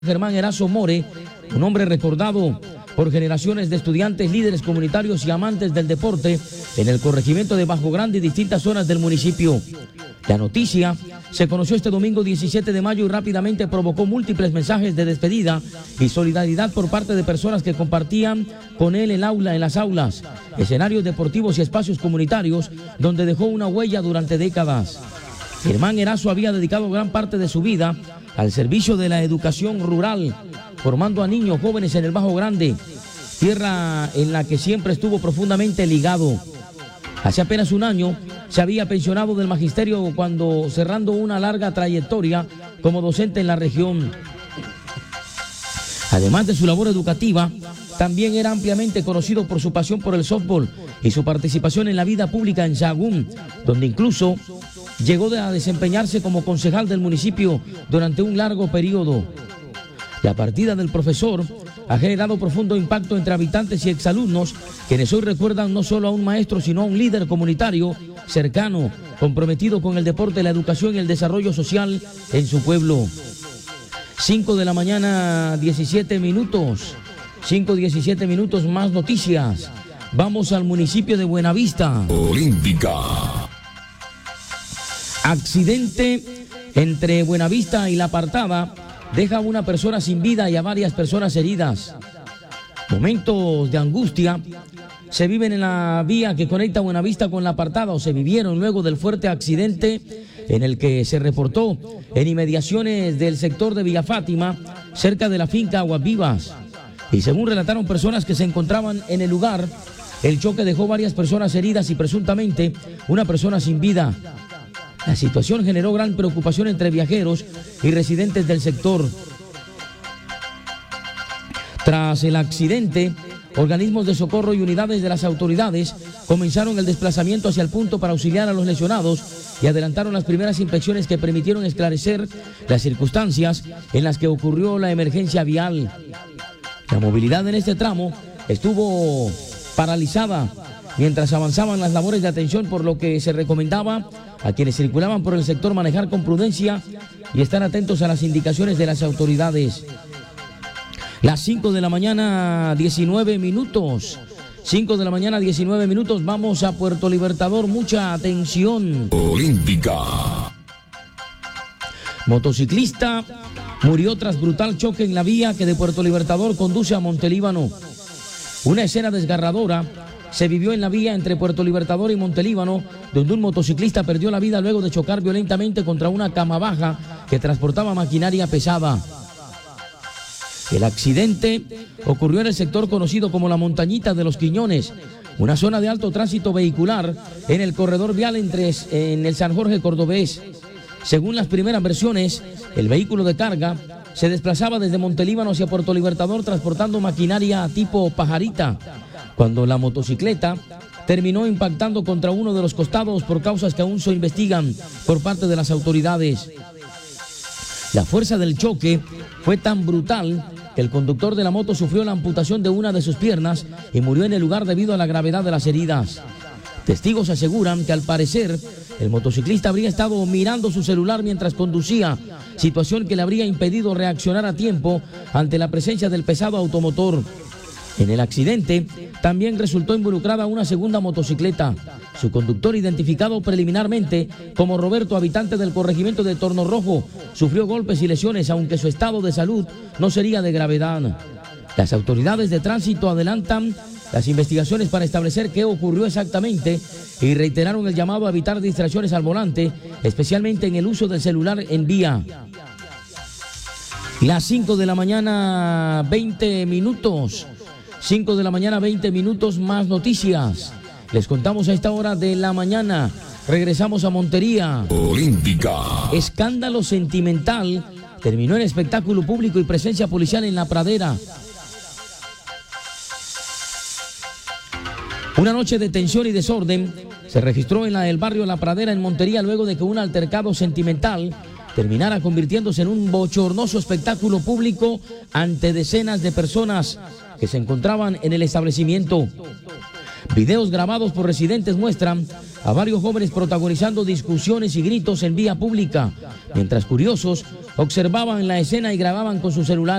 Germán Erazo More, un hombre recordado por generaciones de estudiantes, líderes comunitarios y amantes del deporte en el corregimiento de Bajo Grande y distintas zonas del municipio. La noticia se conoció este domingo 17 de mayo y rápidamente provocó múltiples mensajes de despedida y solidaridad por parte de personas que compartían con él en las aulas, escenarios deportivos y espacios comunitarios donde dejó una huella durante décadas. Germán Erazo había dedicado gran parte de su vida al servicio de la educación rural, formando a niños jóvenes en el Bajo Grande, tierra en la que siempre estuvo profundamente ligado. Hace apenas un año se había pensionado del magisterio cuando cerrando una larga trayectoria como docente en la región. Además de su labor educativa, también era ampliamente conocido por su pasión por el softball y su participación en la vida pública en Sahagún, donde incluso llegó a desempeñarse como concejal del municipio durante un largo periodo. La partida del profesor ha generado profundo impacto entre habitantes y exalumnos, quienes hoy recuerdan no solo a un maestro, sino a un líder comunitario cercano, comprometido con el deporte, la educación y el desarrollo social en su pueblo. 5 de la mañana, 17 minutos. 5:17 minutos, más noticias. Vamos al municipio de Buenavista. Olímpica. Accidente entre Buenavista y La Apartada deja a una persona sin vida y a varias personas heridas. Momentos de angustia se viven en la vía que conecta Buenavista con La Apartada, o se vivieron luego del fuerte accidente en el que se reportó en inmediaciones del sector de Villa Fátima, cerca de la finca Aguas Vivas. Y según relataron personas que se encontraban en el lugar, el choque dejó varias personas heridas y presuntamente una persona sin vida. La situación generó gran preocupación entre viajeros y residentes del sector. Tras el accidente, organismos de socorro y unidades de las autoridades comenzaron el desplazamiento hacia el punto para auxiliar a los lesionados y adelantaron las primeras inspecciones que permitieron esclarecer las circunstancias en las que ocurrió la emergencia vial. La movilidad en este tramo estuvo paralizada mientras avanzaban las labores de atención, por lo que se recomendaba a quienes circulaban por el sector manejar con prudencia y estar atentos a las indicaciones de las autoridades. Las 5 de la mañana, 19 minutos. 5 de la mañana, 19 minutos. Vamos a Puerto Libertador. Mucha atención. Olímpica. Motociclista murió tras brutal choque en la vía que de Puerto Libertador conduce a Montelíbano. Una escena desgarradora se vivió en la vía entre Puerto Libertador y Montelíbano, donde un motociclista perdió la vida luego de chocar violentamente contra una cama baja que transportaba maquinaria pesada. El accidente ocurrió en el sector conocido como la Montañita de los Quiñones, una zona de alto tránsito vehicular en el corredor vial en el San Jorge Cordobés. Según las primeras versiones, el vehículo de carga se desplazaba desde Montelíbano hacia Puerto Libertador transportando maquinaria tipo pajarita, cuando la motocicleta terminó impactando contra uno de los costados por causas que aún se investigan por parte de las autoridades. La fuerza del choque fue tan brutal que el conductor de la moto sufrió la amputación de una de sus piernas y murió en el lugar debido a la gravedad de las heridas. Testigos aseguran que al parecer el motociclista habría estado mirando su celular mientras conducía, situación que le habría impedido reaccionar a tiempo ante la presencia del pesado automotor. En el accidente también resultó involucrada una segunda motocicleta. Su conductor, identificado preliminarmente como Roberto, habitante del corregimiento de Torno Rojo, sufrió golpes y lesiones, aunque su estado de salud no sería de gravedad. Las autoridades de tránsito adelantan las investigaciones para establecer qué ocurrió exactamente y reiteraron el llamado a evitar distracciones al volante, especialmente en el uso del celular en vía. Las 5 de la mañana, 20 minutos. 5 de la mañana, 20 minutos, más noticias. Les contamos a esta hora de la mañana. Regresamos a Montería. Olímpica. Escándalo sentimental terminó en espectáculo público y presencia policial en La Pradera. Una noche de tensión y desorden se registró en el barrio La Pradera en Montería luego de que un altercado sentimental terminara convirtiéndose en un bochornoso espectáculo público ante decenas de personas que se encontraban en el establecimiento. Videos grabados por residentes muestran a varios jóvenes protagonizando discusiones y gritos en vía pública, mientras curiosos observaban la escena y grababan con su celular.